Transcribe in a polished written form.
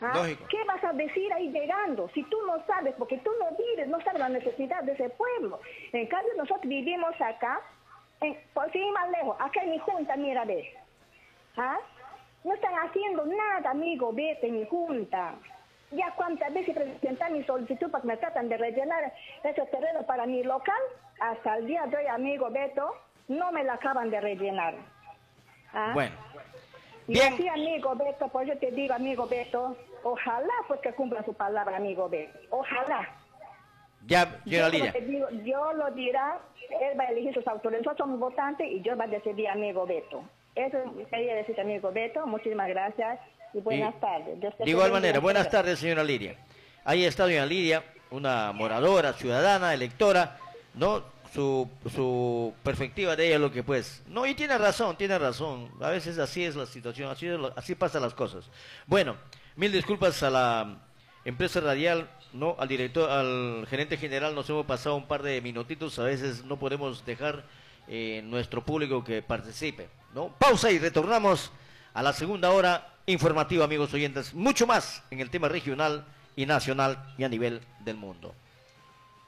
¿Ah? Lógico. ¿Qué vas a decir ahí llegando? Si tú no sabes, porque tú no vives, no sabes la necesidad de ese pueblo. En cambio, nosotros vivimos acá, por fin más lejos, acá en mi junta, mira, ves. ¿Ah? No están haciendo nada, amigo, vete en mi junta. Ya cuántas veces presenté mi solicitud para que me tratan de rellenar ese terreno para mi local, hasta el día de hoy, amigo Beto, no me la acaban de rellenar. ¿Ah? Bueno, Y bien. así, amigo Beto, pues yo te digo, amigo Beto, ojalá pues que cumpla su palabra, amigo Beto. Ojalá. Ya, señora Lidia. Yo lo dirá, él va a elegir sus autoridades, nosotros somos votantes y yo va a decidir, amigo Beto. Eso quería decir, amigo Beto, muchísimas gracias y buenas tardes. De igual manera, buenas tardes, señora Lidia. Ahí está doña Lidia, una moradora, ciudadana, electora, ¿no? Su perspectiva de ella, lo que pues, no, y tiene razón, a veces así es la situación, así pasan las cosas. Bueno, mil disculpas a la empresa radial, no, al director, al gerente general, nos hemos pasado un par de minutitos, a veces no podemos dejar nuestro público que participe, ¿no? Pausa y retornamos a la segunda hora informativa, amigos oyentes, mucho más en el tema regional y nacional y a nivel del mundo.